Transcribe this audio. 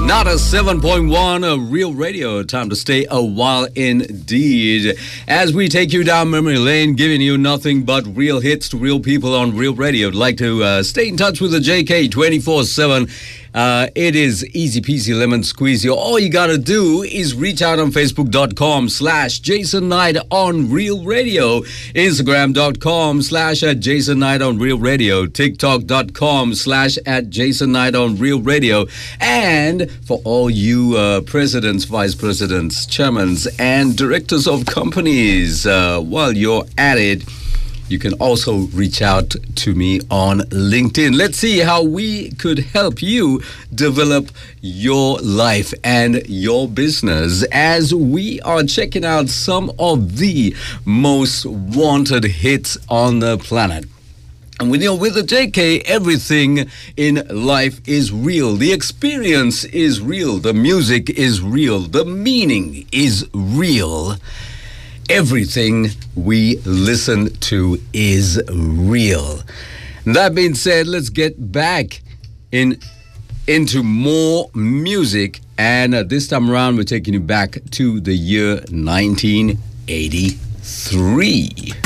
Not a 7.1, a Real Radio. Time to stay a while indeed. As we take you down memory lane, giving you nothing but real hits to real people on Real Radio. I'd like to stay in touch with the JK 24/7. It is easy peasy lemon squeezy. All you gotta do is reach out on Facebook.com/Jason Knight on Real Radio, Instagram.com/Jason Knight on Real Radio, TikTok.com/Jason Knight on Real Radio, and for all you presidents, vice presidents, chairmen, and directors of companies, while you're at it, you can also reach out to me on LinkedIn. Let's see how we could help you develop your life and your business as we are checking out some of the most wanted hits on the planet. And with the JK, everything in life is real. The experience is real. The music is real. The meaning is real. Everything we listen to is real. That being said, let's get back into more music. And this time around, we're taking you back to the year 1983.